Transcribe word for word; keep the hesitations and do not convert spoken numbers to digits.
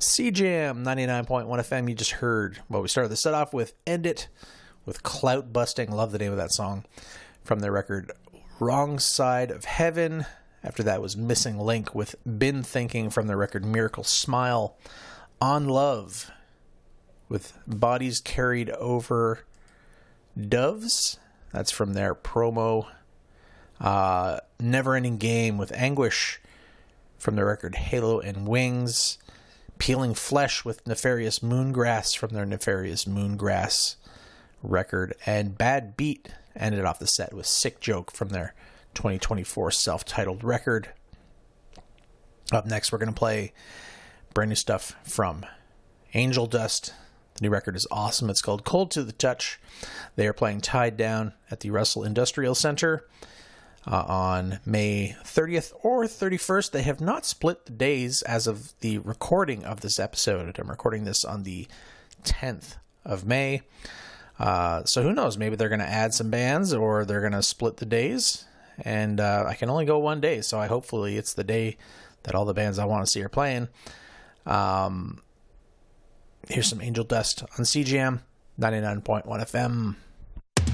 C Jam ninety-nine point one F M. You just heard, well, we started the set off with End It with Clout Busting. Love the name of that song from their record Wrong Side of Heaven. After that was Missing Link with Been Thinking from their record Miracle Smile. On Love with Bodies Carried Over Doves. That's from their promo. Uh, Never Ending Game with Anguish from their record Halo and Wings. Peeling Flesh with Nefarious Moongrass from their Nefarious Moongrass record. And Bad Beat ended off the set with Sick Joke from their twenty twenty-four self-titled record. Up next, we're going to play brand new stuff from Angel Dust. The new record is awesome. It's called Cold to the Touch. They are playing Tied Down at the Russell Industrial Center uh, on May thirtieth or thirty-first. They have not split the days as of the recording of this episode. I'm recording this on the tenth of May. Uh, so who knows? Maybe they're going to add some bands or they're going to split the days. And uh, I can only go one day, so I hopefully it's the day that all the bands I want to see are playing. Um, here's some Angel Dust on C G M ninety-nine point one F M.